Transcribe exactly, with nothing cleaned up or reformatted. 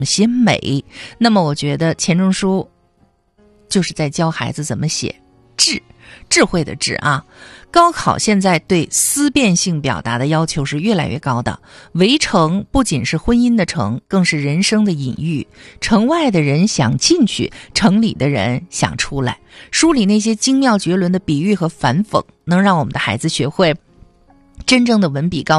写美。那么我觉得钱钟书就是在教孩子怎么写智，智慧的智啊。高考现在对思辨性表达的要求是越来越高的，围城不仅是婚姻的城，更是人生的隐喻。城外的人想进去，城里的人想出来。书里那些精妙绝伦的比喻和反讽，能让我们的孩子学会真正的文笔高